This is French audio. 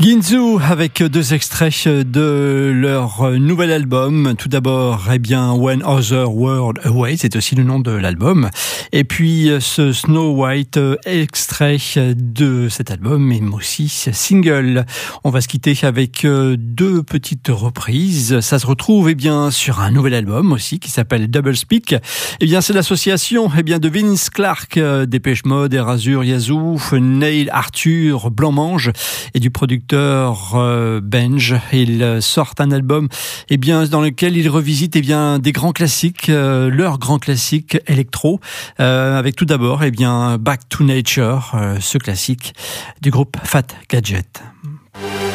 Ginzu avec deux extraits de leur nouvel album. Tout d'abord, When Other World Away, c'est aussi le nom de l'album. Et puis ce Snow White, extrait de cet album, mais aussi single. On va se quitter avec deux petites reprises. Ça se retrouve sur un nouvel album aussi qui s'appelle Double Speak. C'est l'association de Vince Clarke, Depeche Mode, Erasure, Yazoo, Neil Arthur, Blanc-Mange et du producteur Benj. Ils sortent un album dans lequel ils revisitent des grands classiques, leurs grands classiques électro, avec tout d'abord Back to Nature, ce classique du groupe Fat Gadget.